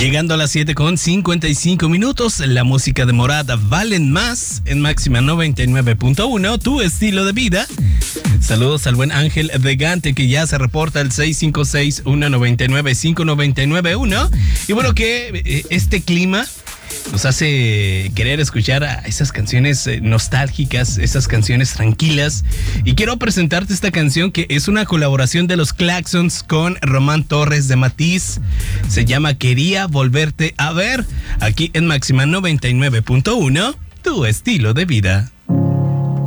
Llegando a las 7:55, la música de Morada Valen Más en Máxima 99.1, tu estilo de vida. Saludos al buen Ángel de Gante, que ya se reporta al 656-199-599-1. Y bueno, que este clima nos hace querer escuchar a esas canciones nostálgicas, esas canciones tranquilas. Y quiero presentarte esta canción que es una colaboración de los Claxons con Román Torres de Matiz. Se llama Quería Volverte a Ver, aquí en Máxima 99.1, tu estilo de vida.